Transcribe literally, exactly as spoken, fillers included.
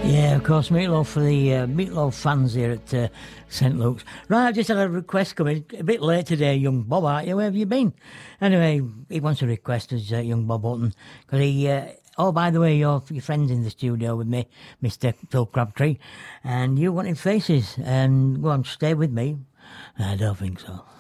Yeah, of course, Meatloaf for the uh, Meatloaf fans here at uh, Saint Luke's. Right, I've just had a request coming. A bit late today, young Bob, aren't you? Where have you been? Anyway, he wants a request as uh, young Bob Hutton. Because he... Uh, oh, by the way, your, your friend's in the studio with me, Mister Phil Crabtree. And you wanted Faces. And go on, stay with me. I don't think so.